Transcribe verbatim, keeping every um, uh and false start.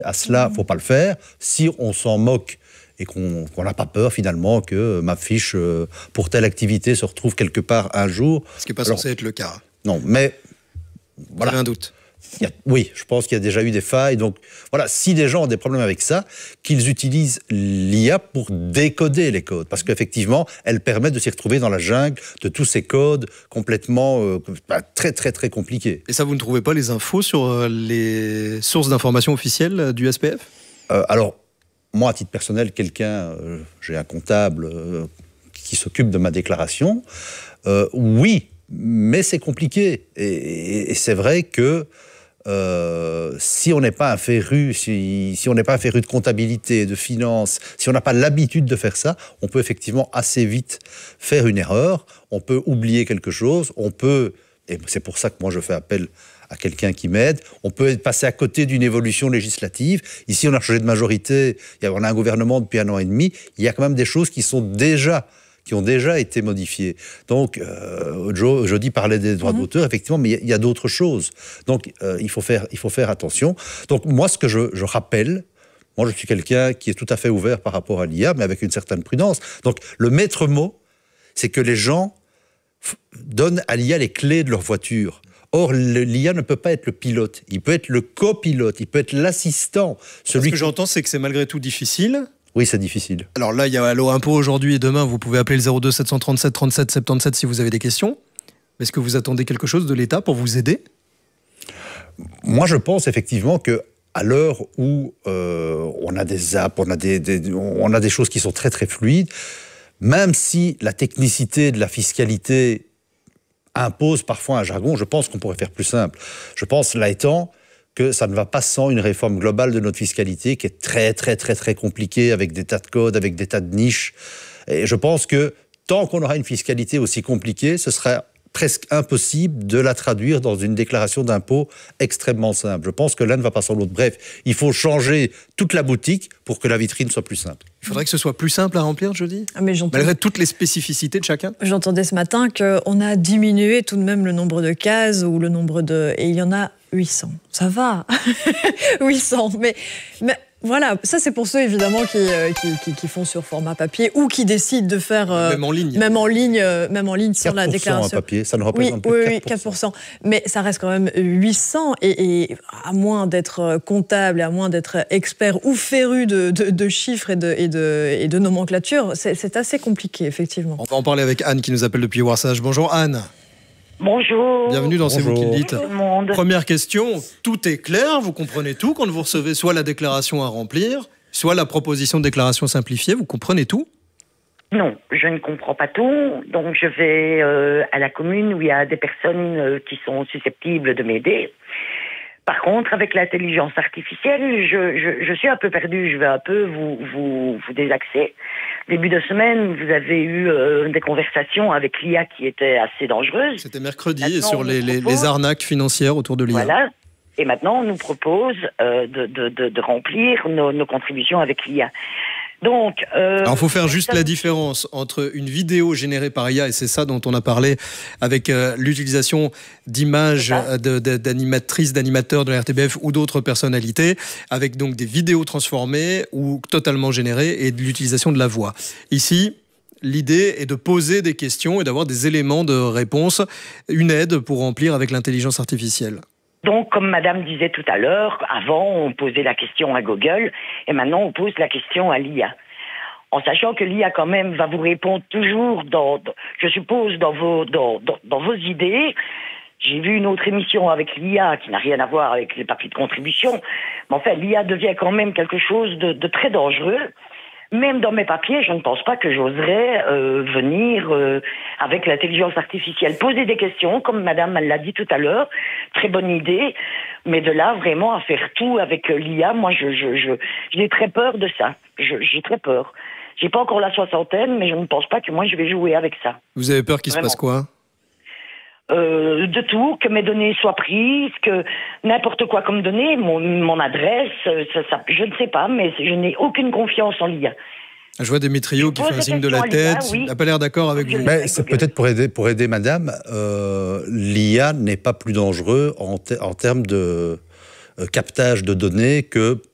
À cela, il ne faut pas le faire. Si on s'en moque et qu'on qu'on n'a pas peur finalement que ma fiche euh, pour telle activité se retrouve quelque part un jour. Ce qui n'est pas alors, censé être le cas. Non, mais voilà. Vous avez un doute? Il y a, oui, je pense qu'il y a déjà eu des failles. Donc voilà, si des gens ont des problèmes avec ça, qu'ils utilisent l'I A pour décoder les codes. Parce qu'effectivement, elle permet de s'y retrouver dans la jungle de tous ces codes complètement euh, bah, très très très compliqués. Et ça, vous ne trouvez pas les infos sur les sources d'information officielles du S P F? euh, Alors, moi, à titre personnel, quelqu'un, euh, j'ai un comptable euh, qui s'occupe de ma déclaration. Euh, oui, mais c'est compliqué. Et, et, et c'est vrai que Euh, si on n'est pas un féru, si, si on n'est pas un féru de comptabilité, de finance, si on n'a pas l'habitude de faire ça, on peut effectivement assez vite faire une erreur, on peut oublier quelque chose, on peut, et c'est pour ça que moi je fais appel à quelqu'un qui m'aide, on peut passer à côté d'une évolution législative. Ici on a changé de majorité, on a un gouvernement depuis un an et demi, il y a quand même des choses qui sont déjà qui ont déjà été modifiés. Donc, euh, Joe, Jody parlait des droits mmh. d'auteur, effectivement, mais il y a, a d'autres choses. Donc, euh, il faut faire, il faut faire attention. Donc, moi, ce que je, je rappelle, moi, je suis quelqu'un qui est tout à fait ouvert par rapport à l'I A, mais avec une certaine prudence. Donc, le maître mot, c'est que les gens donnent à l'I A les clés de leur voiture. Or, l'I A ne peut pas être le pilote. Il peut être le copilote, il peut être l'assistant. Celui Ce que qui... j'entends, c'est que c'est malgré tout difficile. Oui, c'est difficile. Alors là, il y a Allo Impôt aujourd'hui et demain, vous pouvez appeler le zéro deux sept cent trente-sept trente-sept soixante-dix-sept si vous avez des questions. Est-ce que vous attendez quelque chose de l'État pour vous aider? Moi, je pense effectivement que à l'heure où euh, on a des apps, on a des, des, on a des choses qui sont très très fluides, même si la technicité de la fiscalité impose parfois un jargon, je pense qu'on pourrait faire plus simple. Je pense, là étant, que ça ne va pas sans une réforme globale de notre fiscalité qui est très, très, très, très compliquée, avec des tas de codes, avec des tas de niches. Et je pense que tant qu'on aura une fiscalité aussi compliquée, ce sera presque impossible de la traduire dans une déclaration d'impôt extrêmement simple. Je pense que l'un ne va pas sans l'autre. Bref, il faut changer toute la boutique pour que la vitrine soit plus simple. Il faudrait que ce soit plus simple à remplir, je dis, ah, mais malgré toutes les spécificités de chacun. J'entendais ce matin qu'on a diminué tout de même le nombre de cases ou le nombre de... Et il y en a huit cents. Ça va. huit cents. Mais, mais voilà, ça c'est pour ceux évidemment qui, qui, qui, qui font sur format papier ou qui décident de faire... Euh, même en ligne. Même en ligne, euh, même en ligne sans la déclaration. À papier, ça ne représente oui, plus oui, quatre pour cent. oui, quatre pour cent. Mais ça reste quand même huit cents. Et, et à moins d'être comptable, à moins d'être expert ou féru de, de, de chiffres et de, et de, et de nomenclature, c'est assez compliqué, effectivement. On va en parler avec Anne qui nous appelle depuis Ouarsage. Bonjour Anne. Bonjour. Bienvenue dans C'est vous qui le dites. Tout le monde. Première question, tout est clair, vous comprenez tout quand vous recevez soit la déclaration à remplir, soit la proposition de déclaration simplifiée, vous comprenez tout? Non, je ne comprends pas tout. Donc je vais euh, à la commune où il y a des personnes euh, qui sont susceptibles de m'aider. Par contre, avec l'intelligence artificielle, je, je, je suis un peu perdue. Je vais un peu vous, vous, vous désaxer. Début de semaine, vous avez eu euh, des conversations avec l'I A qui étaient assez dangereuses. C'était mercredi, maintenant, sur les, les, les arnaques financières autour de l'I A. Voilà. Et maintenant, on nous propose euh, de, de, de, de remplir nos, nos contributions avec l'I A. Donc, euh, alors, il faut faire juste la différence entre une vidéo générée par I A, et c'est ça dont on a parlé avec euh, l'utilisation d'images de, de, d'animatrices, d'animateurs de la R T B F ou d'autres personnalités, avec donc des vidéos transformées ou totalement générées et de l'utilisation de la voix. Ici, l'idée est de poser des questions et d'avoir des éléments de réponse, une aide pour remplir avec l'intelligence artificielle. Donc, comme Madame disait tout à l'heure, avant, on posait la question à Google, et maintenant, on pose la question à l'I A. En sachant que l'I A, quand même, va vous répondre toujours, dans, dans, je suppose, dans vos, dans, dans, dans vos idées. J'ai vu une autre émission avec l'I A qui n'a rien à voir avec les papiers de contribution. Mais enfin, l'I A devient quand même quelque chose de, de très dangereux. Même dans mes papiers, je ne pense pas que j'oserais euh, venir euh, avec l'intelligence artificielle poser des questions, comme Madame l'a dit tout à l'heure. Très bonne idée, mais de là vraiment à faire tout avec euh, l'I A, moi, je, je, je, j'ai très peur de ça. Je, j'ai très peur. J'ai pas encore la soixantaine, mais je ne pense pas que moi je vais jouer avec ça. Vous avez peur qu'il se passe quoi ? Euh, de tout, que mes données soient prises, que n'importe quoi comme données, mon, mon adresse, ça, ça, je ne sais pas, mais je n'ai aucune confiance en l'I A. Je vois Démétrio qui fait un signe de la tête, il n'a pas l'air d'accord avec vous. Mais c'est peut-être pour aider, pour aider Madame, euh, l'I A n'est pas plus dangereux en, te, en termes de euh, captage de données que